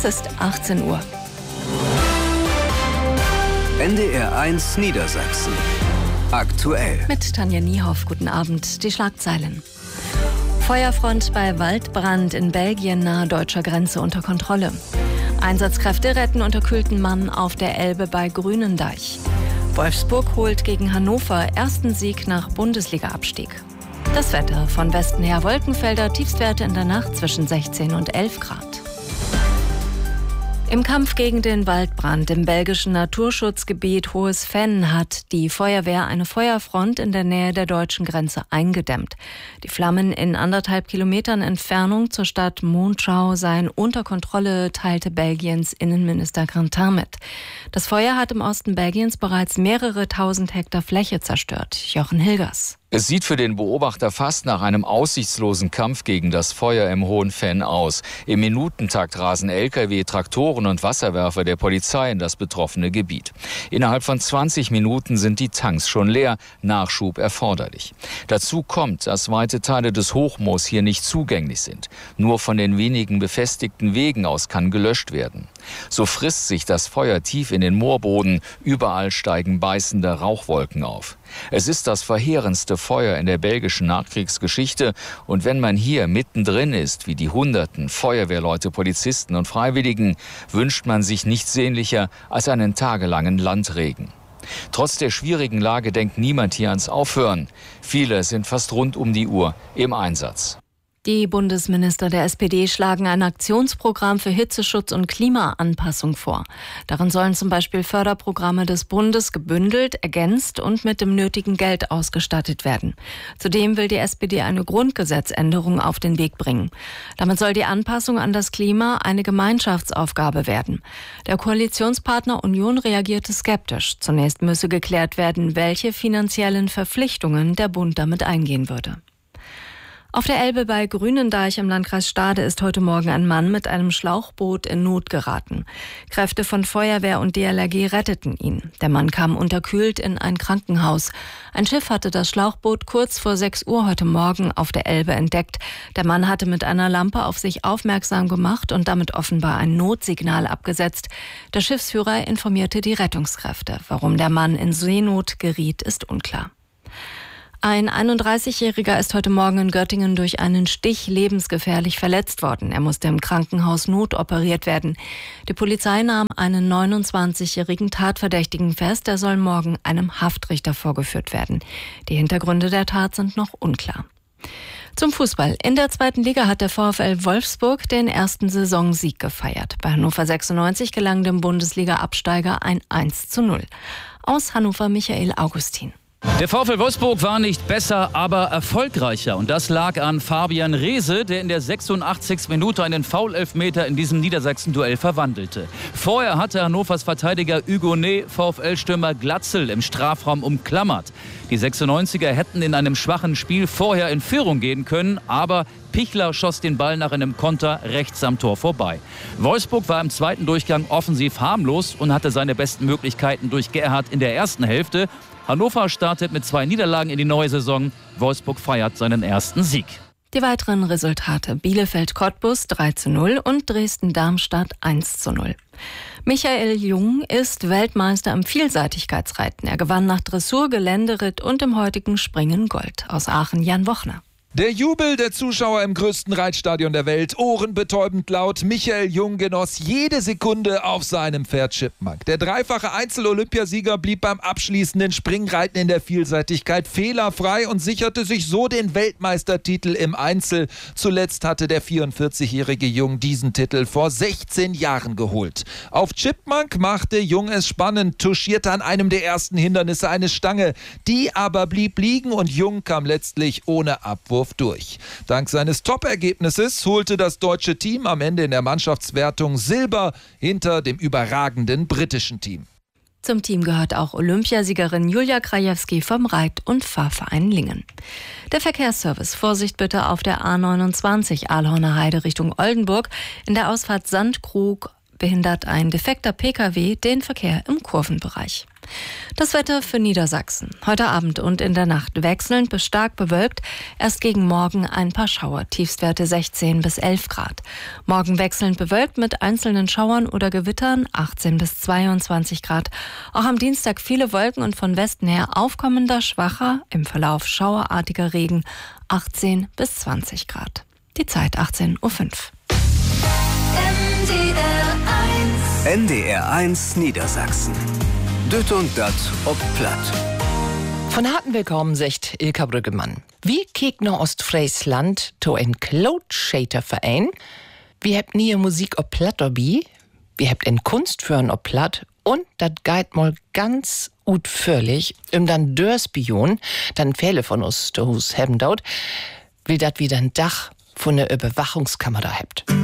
Es ist 18 Uhr. NDR 1 Niedersachsen. Aktuell. Mit Tanja Niehoff, guten Abend. Die Schlagzeilen. Feuerfront bei Waldbrand in Belgien nahe deutscher Grenze unter Kontrolle. Einsatzkräfte retten unterkühlten Mann auf der Elbe bei Grünendeich. Wolfsburg holt gegen Hannover ersten Sieg nach Bundesliga-Abstieg. Das Wetter: von Westen her Wolkenfelder, Tiefstwerte in der Nacht zwischen 16 und 11 Grad. Im Kampf gegen den Waldbrand im belgischen Naturschutzgebiet Hohes Venn hat die Feuerwehr eine Feuerfront in der Nähe der deutschen Grenze eingedämmt. Die Flammen in 1,5 Kilometern Entfernung zur Stadt Monschau seien unter Kontrolle, teilte Belgiens Innenminister Quentin mit. Das Feuer hat im Osten Belgiens bereits mehrere tausend Hektar Fläche zerstört. Jochen Hilgers. Es sieht für den Beobachter fast nach einem aussichtslosen Kampf gegen das Feuer im Hohen Venn aus. Im Minutentakt rasen Lkw, Traktoren und Wasserwerfer der Polizei in das betroffene Gebiet. Innerhalb von 20 Minuten sind die Tanks schon leer, Nachschub erforderlich. Dazu kommt, dass weite Teile des Hochmoos hier nicht zugänglich sind. Nur von den wenigen befestigten Wegen aus kann gelöscht werden. So frisst sich das Feuer tief in den Moorboden, überall steigen beißende Rauchwolken auf. Es ist das verheerendste Feuer in der belgischen Nachkriegsgeschichte, und wenn man hier mittendrin ist, wie die Hunderten Feuerwehrleute, Polizisten und Freiwilligen, wünscht man sich nichts sehnlicher als einen tagelangen Landregen. Trotz der schwierigen Lage denkt niemand hier ans Aufhören. Viele sind fast rund um die Uhr im Einsatz. Die Bundesminister der SPD schlagen ein Aktionsprogramm für Hitzeschutz und Klimaanpassung vor. Darin sollen zum Beispiel Förderprogramme des Bundes gebündelt, ergänzt und mit dem nötigen Geld ausgestattet werden. Zudem will die SPD eine Grundgesetzänderung auf den Weg bringen. Damit soll die Anpassung an das Klima eine Gemeinschaftsaufgabe werden. Der Koalitionspartner Union reagierte skeptisch. Zunächst müsse geklärt werden, welche finanziellen Verpflichtungen der Bund damit eingehen würde. Auf der Elbe bei Grünendeich im Landkreis Stade ist heute Morgen ein Mann mit einem Schlauchboot in Not geraten. Kräfte von Feuerwehr und DLRG retteten ihn. Der Mann kam unterkühlt in ein Krankenhaus. Ein Schiff hatte das Schlauchboot kurz vor 6 Uhr heute Morgen auf der Elbe entdeckt. Der Mann hatte mit einer Lampe auf sich aufmerksam gemacht und damit offenbar ein Notsignal abgesetzt. Der Schiffsführer informierte die Rettungskräfte. Warum der Mann in Seenot geriet, ist unklar. Ein 31-Jähriger ist heute Morgen in Göttingen durch einen Stich lebensgefährlich verletzt worden. Er musste im Krankenhaus notoperiert werden. Die Polizei nahm einen 29-jährigen Tatverdächtigen fest. Er soll morgen einem Haftrichter vorgeführt werden. Die Hintergründe der Tat sind noch unklar. Zum Fußball. In der 2. Liga hat der VfL Wolfsburg den ersten Saisonsieg gefeiert. Bei Hannover 96 gelang dem Bundesliga-Absteiger ein 1:0. Aus Hannover Michael Augustin. Der VfL Wolfsburg war nicht besser, aber erfolgreicher. Und das lag an Fabian Reese, der in der 86. Minute einen Foul-Elfmeter in diesem Niedersachsen-Duell verwandelte. Vorher hatte Hannovers Verteidiger Hugonet VfL-Stürmer Glatzel im Strafraum umklammert. Die 96er hätten in einem schwachen Spiel vorher in Führung gehen können, aber Pichler schoss den Ball nach einem Konter rechts am Tor vorbei. Wolfsburg war im zweiten Durchgang offensiv harmlos und hatte seine besten Möglichkeiten durch Gerhardt in der ersten Hälfte. Hannover startet mit 2 Niederlagen in die neue Saison. Wolfsburg feiert seinen ersten Sieg. Die weiteren Resultate: Bielefeld-Cottbus 3:0 und Dresden-Darmstadt 1:0. Michael Jung ist Weltmeister im Vielseitigkeitsreiten. Er gewann nach Dressur, Geländeritt und im heutigen Springen Gold. Aus Aachen Jan Wochner. Der Jubel der Zuschauer im größten Reitstadion der Welt, ohrenbetäubend laut. Michael Jung genoss jede Sekunde auf seinem Pferd Chipmunk. Der dreifache Einzel-Olympiasieger blieb beim abschließenden Springreiten in der Vielseitigkeit fehlerfrei und sicherte sich so den Weltmeistertitel im Einzel. Zuletzt hatte der 44-jährige Jung diesen Titel vor 16 Jahren geholt. Auf Chipmunk machte Jung es spannend, touchierte an einem der ersten Hindernisse eine Stange. Die aber blieb liegen und Jung kam letztlich ohne Abwurf durch. Dank seines Top-Ergebnisses holte das deutsche Team am Ende in der Mannschaftswertung Silber hinter dem überragenden britischen Team. Zum Team gehört auch Olympiasiegerin Julia Krajewski vom Reit- und Fahrverein Lingen. Der Verkehrsservice: Vorsicht bitte auf der A29 Ahlhorner Heide Richtung Oldenburg. In der Ausfahrt Sandkrug behindert ein defekter Pkw den Verkehr im Kurvenbereich. Das Wetter für Niedersachsen. Heute Abend und in der Nacht wechselnd bis stark bewölkt. Erst gegen Morgen ein paar Schauer. Tiefstwerte 16 bis 11 Grad. Morgen wechselnd bewölkt mit einzelnen Schauern oder Gewittern 18 bis 22 Grad. Auch am Dienstag viele Wolken und von Westen her aufkommender, schwacher, im Verlauf schauerartiger Regen 18 bis 20 Grad. Die Zeit 18:05 Uhr. NDR 1 Niedersachsen. Düt und dat ob platt. Von harten Willkommen sagt Ilka Brüggemann. Wie kiek no Ostfriesland to en Cloud-Shater-Verein? Wir habt nie Musik ob platt obi. Wir habt en Kunst führen ob platt. Und dat geht mal ganz utführlich dann Dörspion, dann Fälle von uns, to hus haben dort, will dat wieder ein Dach von der Überwachungskamera habt.